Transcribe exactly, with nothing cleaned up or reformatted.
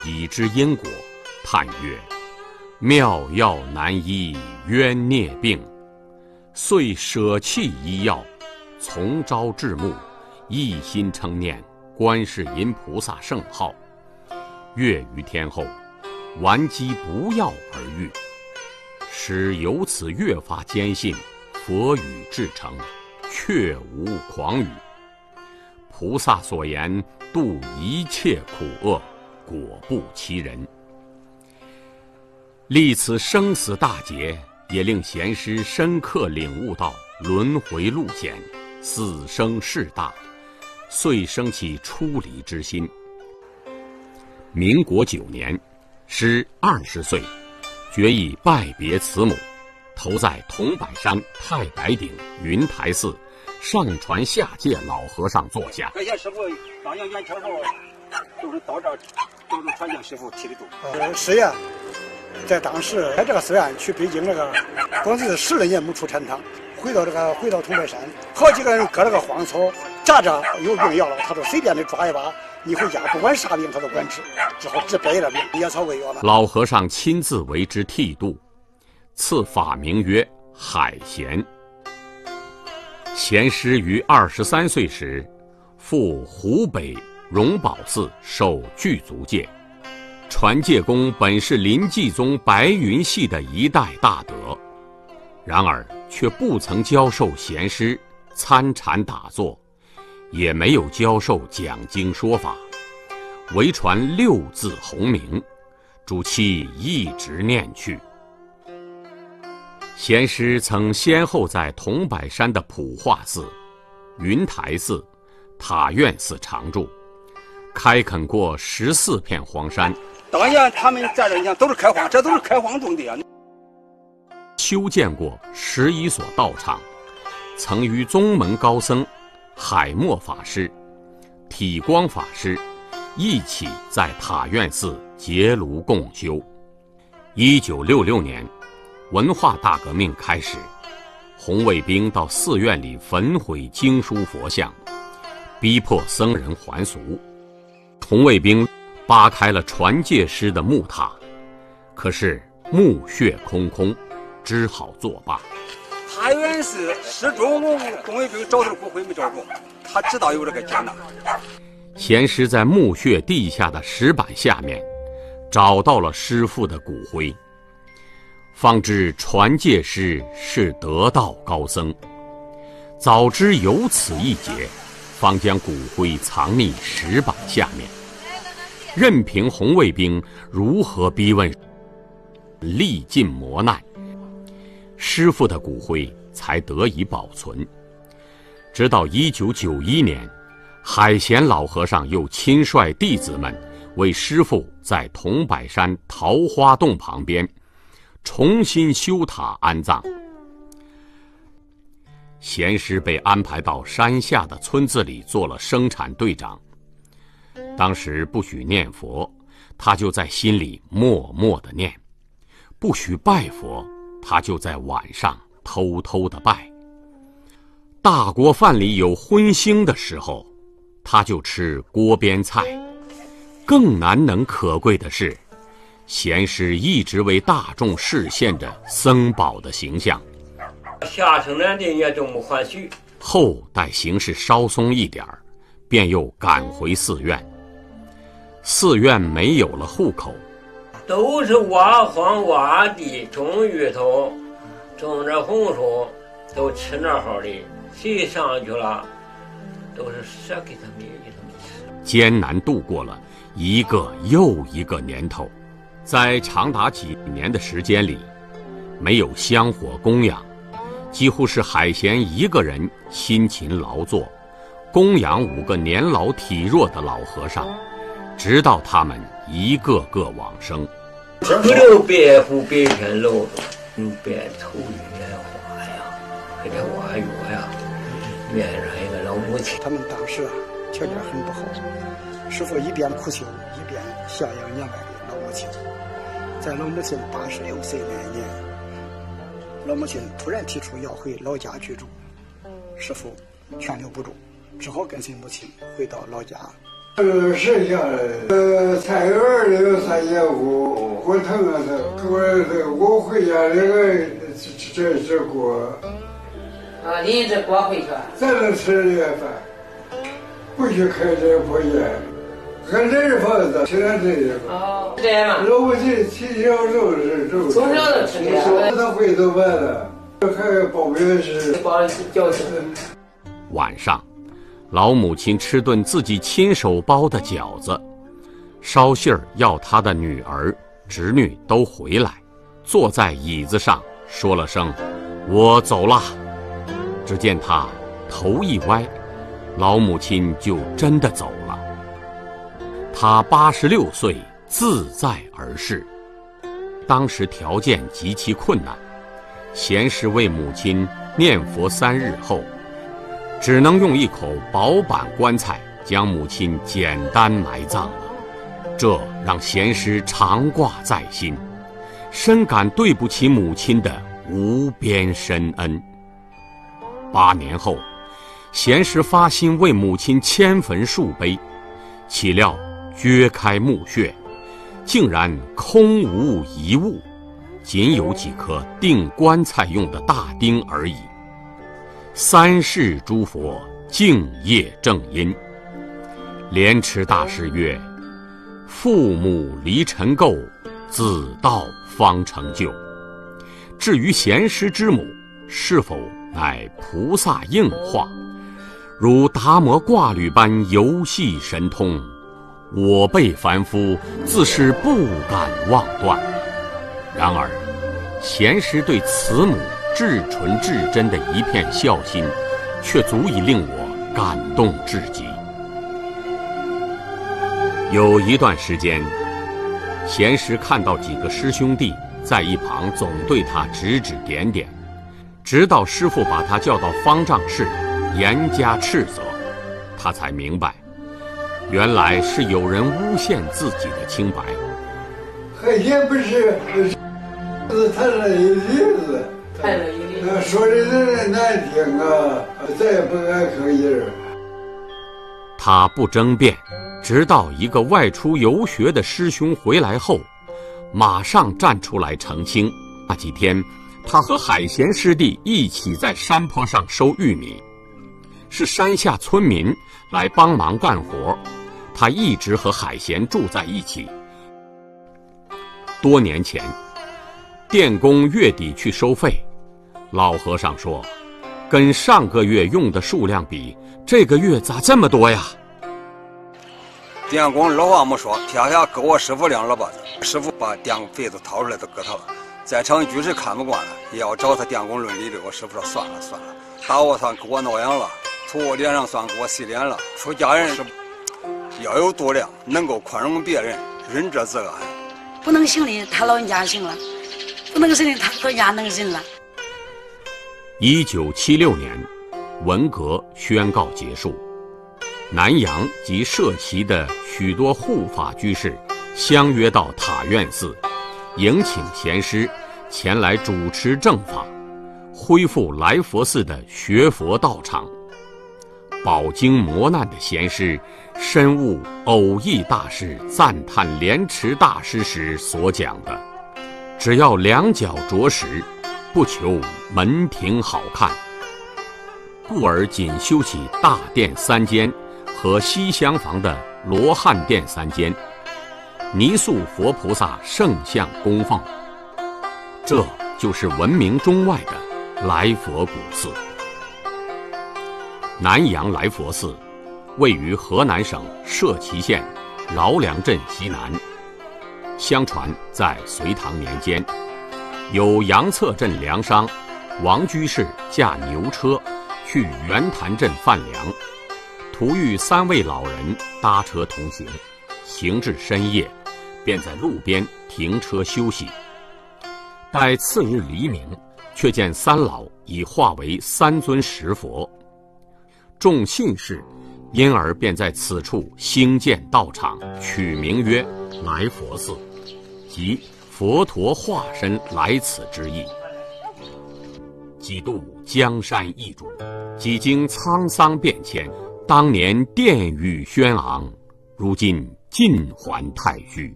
已知因果，叹曰：妙药难医冤孽病，遂舍弃医药，从朝至暮，一心称念观世音菩萨圣号。月余天后，顽疾不药而愈，使由此越发坚信佛语至诚，确无诳语。菩萨所言度一切苦厄，果不其人。历此生死大劫，也令贤师深刻领悟到轮回路险，死生事大，遂生起出离之心。民国九年，师二十岁，决意拜别慈母，投在桐柏山太白顶云台寺上传下界老和尚座下。 这些师傅当年元朝时候都是到这儿，都是传教师傅剃的度。 呃，是呀，在当时在这个寺院去北京这个，光是十来年没出禅堂，回到这个回到桐柏山，好几个人割了个荒草，扎着有病要了，他都随便的抓一把。你回家不管啥病他都管治，只好治百了病，野草为药了。 老和尚亲自为之剃度，赐法名曰海贤。贤师于二十三岁时，赴湖北荣宝寺受具足戒。传戒功本是临济宗白云系的一代大德，然而却不曾教授贤师参禅打坐，也没有教授讲经说法，唯传六字洪名，主其一直念去。贤师曾先后在桐柏山的普化寺、云台寺、塔院寺常住，开垦过十四片荒山。 当年他们在这你看都是开荒，这都是开荒种地啊。 修建过十一所道场，曾与宗门高僧海默法师、体光法师一起在塔院寺结庐共修。一九六六年，文化大革命开始，红卫兵到寺院里焚毁经书佛像，逼迫僧人还俗。红卫兵扒开了传戒师的木塔，可是墓穴空空，只好作罢。 塔院寺始终红卫兵找到骨灰没找着，他知道有这个劫难。 贤师在墓穴地下的石板下面找到了师父的骨灰，方知传戒师是得道高僧。早知有此一劫，方将骨灰藏匿石板下面，任凭红卫兵如何逼问，历尽磨难，师父的骨灰才得以保存。直到一九九一年，海贤老和尚又亲率弟子们为师父在桐柏山桃花洞旁边重新修塔安葬。贤师被安排到山下的村子里做了生产队长。当时不许念佛，他就在心里默默地念；不许拜佛，他就在晚上偷偷地拜。大锅饭里有荤腥的时候，他就吃锅边菜。更难能可贵的是，贤师一直为大众示现着僧宝的形象。 下生来的也都没还许。 后待形势稍松一点儿，便又赶回寺院。寺院没有了户口， 都是挖荒挖地，种芋头，种点红薯，都吃那好的。谁上去了，都是舍给他们给他们吃。 艰难度过了一个又一个年头，在长达几年的时间里，没有香火供养，几乎是海贤一个人辛勤劳作，供养五个年老体弱的老和尚，直到他们一个个往生。 不留白虎白天露，用白头鱼来画呀，给他挖药呀，面上一个老母亲。 他们当时啊条件很不好，师父一边苦修一边孝养年迈的老母亲。在老母亲八十六岁那年，老母亲突然提出要回老家居住，师父劝留不住，只好跟随母亲回到老家。 呃，剩下来的，呃，菜园里有三间屋，火腾啊的，我这我回家这个这这这锅。 啊，拎着锅回去。 咱能吃这饭，不许开这破烟，还这房子吃点这个。 哦，这样嘛。 老百姓从小都是这么。从小都吃这个。 他回头完了，还包面是。 包饺子。 晚上，老母亲吃顿自己亲手包的饺子，捎信儿要她的女儿、侄女都回来，坐在椅子上说了声“我走了”。只见他头一歪，老母亲就真的走了。他八十六岁，自在而逝。当时条件极其困难，贤师为母亲念佛三日后，只能用一口薄板棺材将母亲简单埋葬了。这让贤师常挂在心，深感对不起母亲的无边深恩。八年后，贤师发心为母亲迁坟树碑，岂料掘开墓穴，竟然空无一物，仅有几颗钉棺材用的大钉而已。三世诸佛敬业正因。莲池大师曰：父母离尘垢，子道方成就。至于贤师之母是否乃菩萨应化，如达摩挂履般游戏神通，我辈凡夫自是不敢妄断。然而贤师对慈母至纯至真的一片孝心，却足以令我感动至极。有一段时间，贤师看到几个师兄弟在一旁总对他指指点点，直到师父把他叫到方丈室严加斥责，他才明白，原来是有人诬陷自己的清白。 海鲜不是是谈了一例子， 谈了一例子， 说的人难听啊，再也不敢吭音儿。 他不争辩，直到一个外出游学的师兄回来后，马上站出来澄清。那几天他和海贤师弟一起在山坡上收玉米，是山下村民来帮忙干活，他一直和海贤住在一起。多年前，电工月底去收费，老和尚说，跟上个月用的数量比，这个月咋这么多呀？ 电工老话没说，撇下给我师傅两老把子，师傅把电费都掏出来都给他了。在场居士看不惯了，也要找他电工论理的。我师傅说算了算了，打我算给我挠痒了，从我脸上算给我洗脸了。出家人是要有度量，能够宽容别人，仁者自安。 不能行的他老人家行了，不能行的他老人家能忍了。 一九七六年，文革宣告结束，南洋及涉旗的许多护法居士相约到塔院寺，迎请贤师前来主持正法，恢复来佛寺的学佛道场。饱经磨难的贤师深悟偶益大师赞叹莲池大师时所讲的，只要两脚着实，不求门庭好看，故而仅修起大殿三间和西厢房的罗汉殿三间，泥塑佛菩萨圣像供奉。这就是闻名中外的来佛古寺。南洋来佛寺位于河南省社旗县饶梁镇西南。相传在隋唐年间，有杨策镇粮商王居士驾牛车去圆潭镇贩粮，途遇三位老人搭车同行，行至深夜，便在路边停车休息。待次日黎明，却见三老已化为三尊石佛。众信士因而便在此处兴建道场，取名曰来佛寺，即佛陀化身来此之意。几度江山易主，几经沧桑变迁，当年殿宇轩昂， 如今尽还太虚。